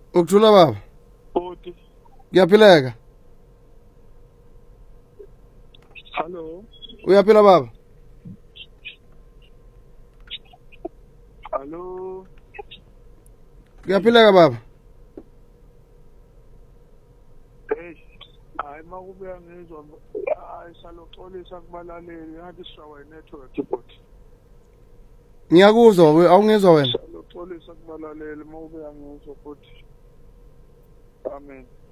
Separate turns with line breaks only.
Ukuthula baba.
Oti.
Kuyaphileka.
Hello.
Uyaphila baba?
Hello.
Kuyaphileka baba?
Hey. Hayi makubuya ngizwa saloxolisa kubalaleli ngathi shawa network but.
Ngiyakuzwa awungizwa wena?
Saloxolisa kubalaleli makubuya ngizwa but. Amen.